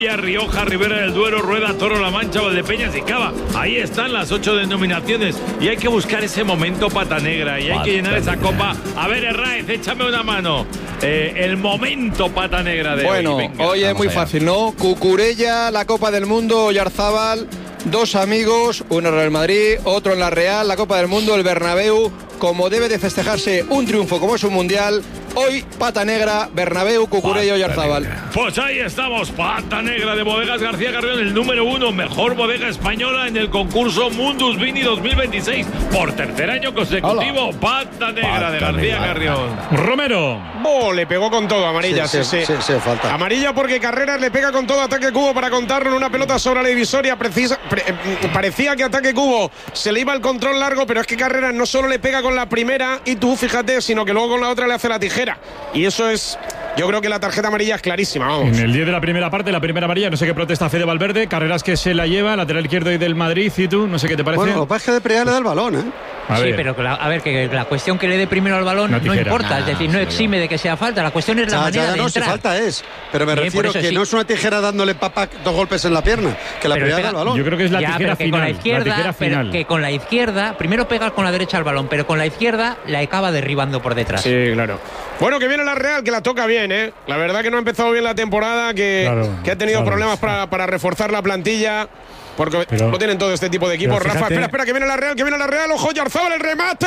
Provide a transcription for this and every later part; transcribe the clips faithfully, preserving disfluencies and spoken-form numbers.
Rioja, Ribera del Duero, Rueda, Toro, La Mancha, Valdepeñas y Cava. Ahí están las ocho denominaciones y hay que buscar ese momento pata negra y hay Pata que llenar esa negra. copa. A ver, Herráez, échame una mano. Eh, el momento pata negra de bueno, hoy. Bueno, hoy es muy allá. fácil, ¿no? Cucurella, la Copa del Mundo, Oyarzábal, dos amigos, uno en Real Madrid, otro en la Real, la Copa del Mundo, el Bernabéu, como debe de festejarse un triunfo como es un mundial. Hoy, pata negra, Bernabéu, Cucurella, Oyarzábal. Pues ahí estamos, pata negra de Bodegas García Carrión, el número uno, mejor bodega española en el concurso Mundus Vini dos mil veintiséis. Por tercer año consecutivo, Hola. pata negra pata de García negra. Carrión. Romero. Oh, le pegó con todo, amarilla, sí, sí, sí. sí, sí falta. Amarilla porque Carreras le pega con todo, Ataque Cubo para contarlo en una pelota sobre la divisoria. Precisa, pre, parecía que Ataque Cubo se le iba el control largo, pero es que Carreras no solo le pega con la primera, y tú, fíjate, sino que luego con la otra le hace la tijera. Y eso es, yo creo que la tarjeta amarilla es clarísima, vamos. En el diez de la primera parte, la primera amarilla, no sé qué protesta Fede Valverde, Carreras que se la lleva, lateral izquierdo y del Madrid, y tú, no sé qué te parece. Bueno, lo que pasa es que de Priá le da el balón, ¿eh? A sí, ver. pero la, a ver, que la cuestión que le dé primero al balón no, no importa, nah, es decir, no exime de que sea falta, la cuestión es la ya, manera ya, ya, de no, entrar. Si falta es, pero me Bien, refiero que sí. no es una tijera dándole papá dos golpes en la pierna, que la Priá da el balón. Yo creo que es la ya, tijera que final. Con la izquierda, la tijera final. Pero que con la izquierda, primero pegas con la derecha al balón, pero con la izquierda la acaba derribando por detrás. Sí, claro. Bueno, que viene la Real, que la toca bien, ¿eh? La verdad que no ha empezado bien la temporada, que, claro, que ha tenido claro, problemas sí. para, para reforzar la plantilla. Porque pero, no tienen todo este tipo de equipos. Rafa, espera, espera, que viene la Real, que viene la Real. Ojo, Oyarzábal, el remate.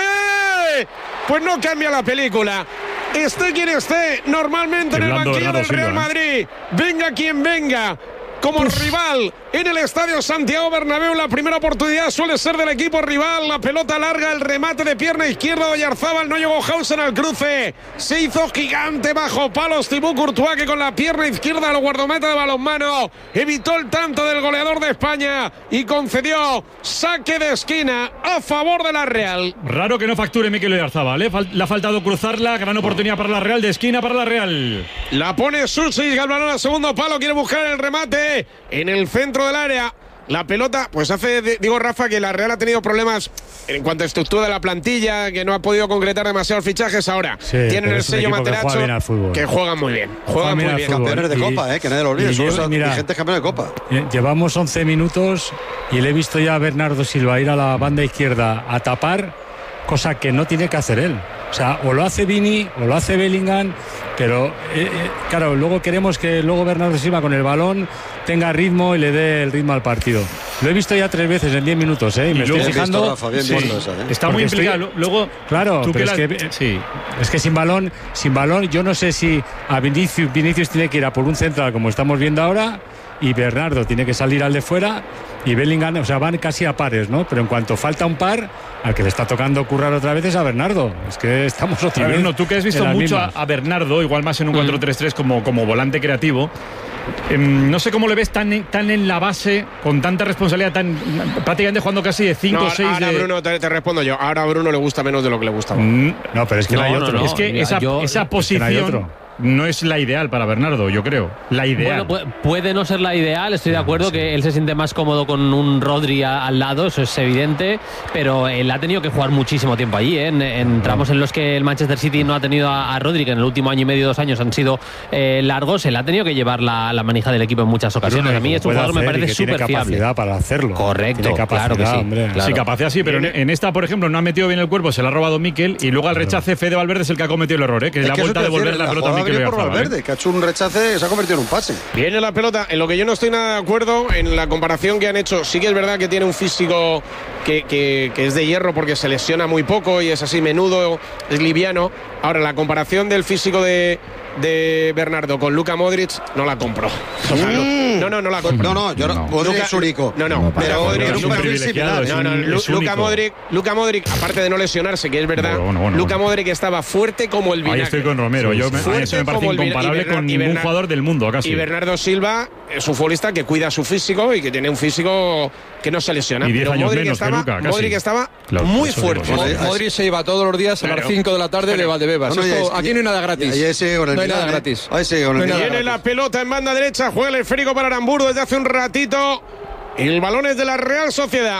Pues no cambia la película. Esté quien esté, normalmente en el banquillo del Real Madrid. Venga quien venga. Como Uf. rival en el estadio Santiago Bernabéu, la primera oportunidad suele ser del equipo rival. La pelota larga, el remate de pierna izquierda de Oyarzábal, no llegó Hausen al cruce. Se hizo gigante bajo palos Thibaut Courtois, que con la pierna izquierda lo guardameta de balonmano evitó el tanto del goleador de España y concedió saque de esquina a favor de la Real. Raro que no facture Mikel Oyarzábal, ¿eh? Le ha faltado cruzarla, gran oportunidad para la Real, de esquina para la Real. La pone Susi, el balón al segundo palo, quiere buscar el remate en el centro del área. La pelota, pues hace, digo Rafa, que la Real ha tenido problemas en cuanto a estructura de la plantilla, que no ha ha podido concretar demasiados fichajes. Ahora sí, tienen el sello Materazzo, que, que juegan muy bien. Juegan muy bien. Campeones de Copa, eh, que nadie lo olvide. Son los vigentes campeones de Copa. Llevamos once minutos y le he visto ya a Bernardo Silva ir a la banda izquierda a tapar, cosa que no tiene que hacer él. O sea, o lo hace Vini o lo hace Bellingham, pero eh, eh, claro, luego queremos que luego Bernardo Silva con el balón tenga ritmo y le dé el ritmo al partido. Lo he visto ya tres veces en diez minutos, ¿eh? Y, y me estoy fijando. Visto, Rafa, sí, visto esa, ¿eh? Está muy implicado. Estoy, luego, claro, tú pero que es, la... que, sí, es que sin balón, sin balón, yo no sé si a Vinicius, Vinicius tiene que ir a por un central como estamos viendo ahora, y Bernardo tiene que salir al de fuera, y Bellingham, o sea, van casi a pares, ¿no? Pero en cuanto falta un par, al que le está tocando currar otra vez es a Bernardo. Es que estamos otra vez. Bruno, tú que has visto mucho a, a Bernardo, igual más en un cuatro tres tres como, como volante creativo, eh, no sé cómo le ves tan, tan en la base, con tanta responsabilidad, tan prácticamente jugando casi de cinco o seis. Ahora, de... Bruno, te, te respondo yo. Ahora a Bruno le gusta menos de lo que le gustaba. Mm, no, pero es que no, no hay otro. No, no, es que mira, esa, yo, esa posición. Es que no no es la ideal para Bernardo, yo creo. La ideal. Bueno, puede no ser la ideal, estoy de acuerdo, sí, que él se siente más cómodo con un Rodri a, al lado, eso es evidente, pero él ha tenido que jugar muchísimo tiempo allí, ¿eh? en, en tramos en los que el Manchester City no ha tenido a, a Rodri, que en el último año y medio, dos años han sido eh, largos, él ha tenido que llevar la, la manija del equipo en muchas ocasiones. Bueno, a mí este jugador me parece súper fiable. Tiene capacidad para hacerlo. Correcto, claro que sí. Hombre. Claro. Sí, capacidad sí, pero en, en esta, por ejemplo, no ha metido bien el cuerpo, se la ha robado Mikel, y luego al rechace Fede Valverde es el que ha cometido el error, ¿eh? que es le ha vuelto a devolver la pelota a Mikel Oyarzábal. Que ha hecho un rechace, se ha convertido en un pase. Viene la pelota, en lo que yo no estoy nada de acuerdo en la comparación que han hecho. Sí que es verdad que tiene un físico que, que, que es de hierro porque se lesiona muy poco y es así menudo, es liviano. Ahora, la comparación del físico de, de Bernardo con Luka Modric no la compro. O sea, no, no, no, no la compro. No, no, yo no. Modric es único. No, no, pero Modric es un perfil similar. No, no, Luka Modric, Luka Modric, aparte de no lesionarse, que es verdad, bueno, bueno, Luka bueno. Modric estaba fuerte como el vinagre. Ahí estoy con Romero. Yo me, a eso me parece incomparable con ningún Bernard, jugador del mundo, casi. Y Bernardo Silva es un futbolista que cuida su físico y que tiene un físico que no se lesiona. Y diez años Modric menos estaba, que Luka, Modric estaba claro, muy fuerte. Modric, Modric se iba todos los días claro. a las cinco de la tarde claro. de Valdebebas. No, no, Esto, aquí no hay nada gratis. Ahí, ahí sigue con el no hay Milan, nada eh. gratis. Ahí sigue con el no Viene la pelota en banda derecha, juega el esférico para Aramburu desde hace un ratito. El balón es de la Real Sociedad.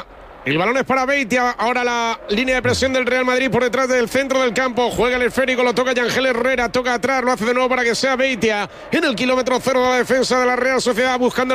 El balón es para Beitia. Ahora la línea de presión del Real Madrid por detrás del centro del campo. Juega el esférico, lo toca Yangel Herrera. Toca atrás, lo hace de nuevo para que sea Beitia. En el kilómetro cero de la defensa de la Real Sociedad buscando